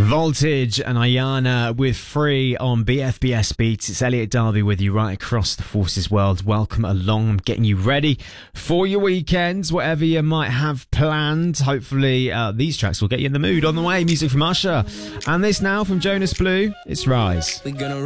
Voltage and Ayana with Free on BFBS Beats. It's Elliot Darby with you right across the Forces world. Welcome along. I'm getting you ready for your weekends, whatever you might have planned. Hopefully these tracks will get you in the mood. On the way, music from Usher. And this now from Jonas Blue, it's Rise. We're gonna